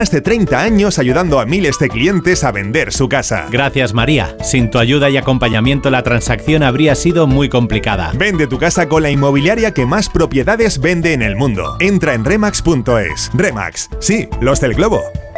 Más de 30 años ayudando a miles de clientes a vender su casa. Gracias, María. Sin tu ayuda y acompañamiento la transacción habría sido muy complicada. Vende tu casa con la inmobiliaria que más propiedades vende en el mundo. Entra en Remax.es. Remax, sí, los del globo.